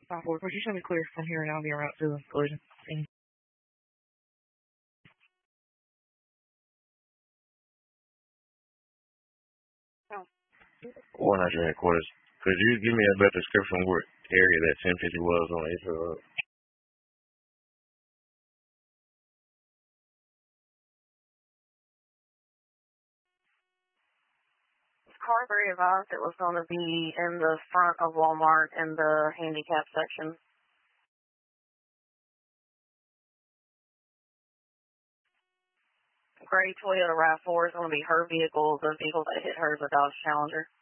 5-4. Could you show me clear from here and I'll be around to the collision scene? Oh. 100 headquarters. Could you give me a better description of what area that 1050 was on April Road? Car very advised it was going to be in the front of Walmart in the handicap section. Gray Toyota RAV4 is going to be her vehicle. The vehicle that hit her is a Dodge Challenger.